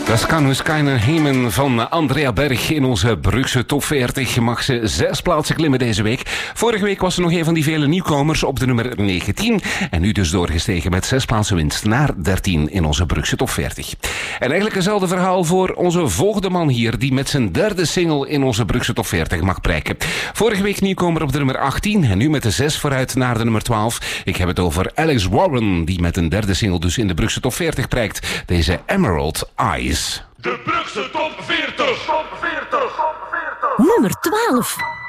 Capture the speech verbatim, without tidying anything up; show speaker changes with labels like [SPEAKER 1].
[SPEAKER 1] Dat kan dus keine Hemen van Andrea Berg in onze Brugse top veertig. Mag ze zes plaatsen klimmen deze week. Vorige week was ze nog een van die vele nieuwkomers op de nummer negentien. En nu dus doorgestegen met zes plaatsen winst naar dertien in onze Brugse top veertig. En eigenlijk hetzelfde verhaal voor onze volgende man hier, die met zijn derde single in onze Brugse top veertig mag prijken. Vorige week nieuwkomer op de nummer achttien en nu met de zes vooruit naar de nummer twaalf. Ik heb het over Alex Warren, die met een derde single dus in de Brugse top veertig prijkt. Deze Emerald Eyes.
[SPEAKER 2] De Brugse top veertig. Top veertig.
[SPEAKER 3] Nummer twaalf.